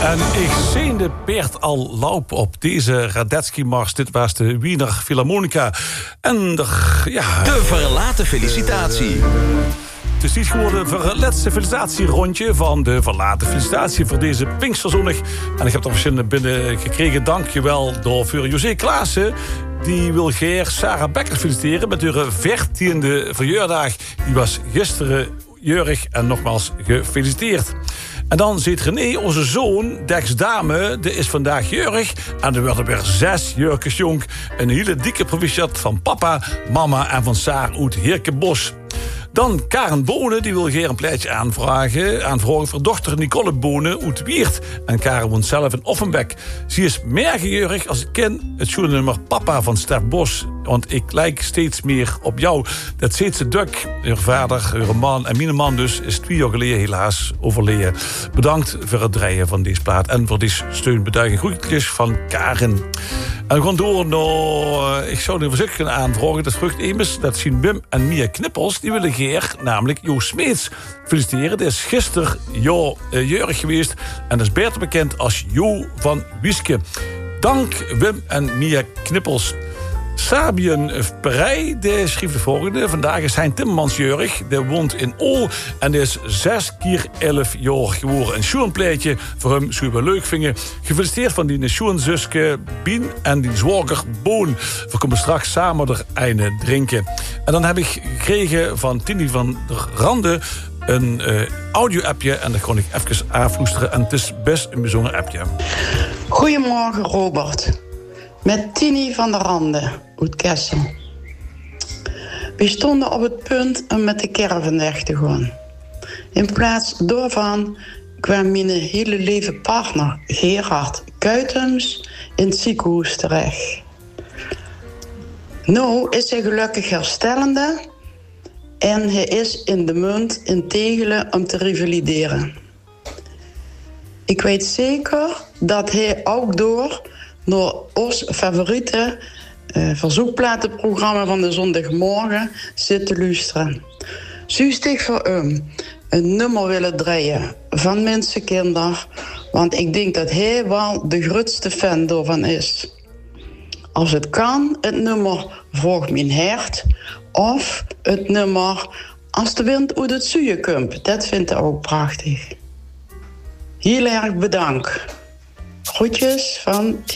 En ik zie de peert al laup op deze Radetzky-mars. Dit was de Wiener Philharmonica. En de verlaten felicitatie. Het is niet gewoon het laatste felicitatierondje van de verlaten felicitatie voor deze Pinksterzondag. En ik heb er verschillende binnen gekregen. Dankjewel door voor José Klaassen. Die wil graag Sarah Becker feliciteren met haar 14e verjaardag. Die was gisteren jeurig en nogmaals gefeliciteerd. En dan zit René, onze zoon, Dex Dame, die is vandaag jeurig. En er werden weer 6 jurkjes jong. Een hele dikke proficiat van papa, mama en van Saar uit Heerkenbos. Dan Karen Bonen, die wil graag een pleitje aanvragen voor dochter Nicole Bonen uit Wiert. En Karen woont zelf in Offenbek. Ze is meer geurig als ik ken het schoenennummer Papa van Stef Bos. Want ik lijk steeds meer op jou. Dat ziet ze duk. Haar vader, haar man en mijn man dus is 2 jaar geleden helaas overleden. Bedankt voor het draaien van deze plaat en voor deze steunbetuiging. Groetjes van Karen. En we gaan door naar... ik zou een verzoek kunnen aanvragen. Dat vrucht Emes, dat zien Wim en Mia Knippels. Die willen geer, namelijk Jo Smeets, feliciteren. Die is gisteren jeurig geweest. En dat is beter bekend als Jo van Wieske. Dank Wim en Mia Knippels. Sabien Perij, die schreef de volgende. Vandaag is Hein Timmermans jeurig. Die woont in Ol en die is 6 keer 11 jaar geworden. Een schoenpleitje voor hem, zou je wel leuk vinden. Gefeliciteerd van die schoenzuske Bien en die zwager Boon. We komen straks samen er een drinken. En dan heb ik gekregen van Tini van der Rande een audio-appje. En dat kon ik even aanvloesteren. En het is best een bijzonder appje. Goedemorgen, Robert. Met Tini van der Rande uit Kessel. We stonden op het punt om met de caravan weg te gaan. In plaats daarvan kwam mijn hele lieve partner Gerard Kuitems in het ziekenhuis terecht. Nu is hij gelukkig herstellende en hij is in de munt in Tegelen om te revalideren. Ik weet zeker dat hij ook door naar ons favoriete verzoekplatenprogramma van de zondagmorgen zit te luisteren. Zuust ik voor hem een nummer willen draaien van Mensenkinder, want ik denk dat hij wel de grootste fan daarvan is. Als het kan, het nummer Volg mijn hart of het nummer Als de wind uit het zuiden komt. Dat vindt hij ook prachtig. Heel erg bedankt. Groetjes van